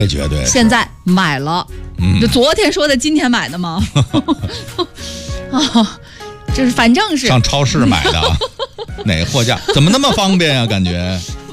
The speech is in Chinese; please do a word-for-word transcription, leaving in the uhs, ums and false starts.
绝对。 现在买了， 嗯， 就昨天说的今天买的吗？啊，就是反正是上超市买的，哪个货架怎么那么方便呀、啊？感觉。